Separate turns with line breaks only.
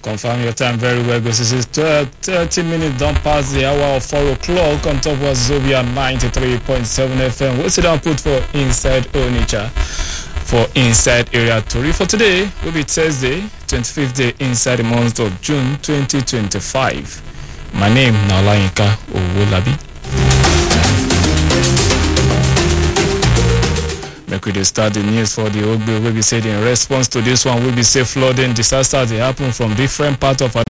Confirm your time very well because this is 30 minutes don't pass the hour of 4 o'clock. On top was Zobia 93.7 FM. We'll sit down put for Inside Onitsha for Inside Area Tori. For today will be Thursday, 25th day inside the month of June 2025. My name is Naolayinka Owolabi. Make we start the news for the Ogbe. We'll be saying in response to this one, we'll be say flooding disasters they happen from different parts of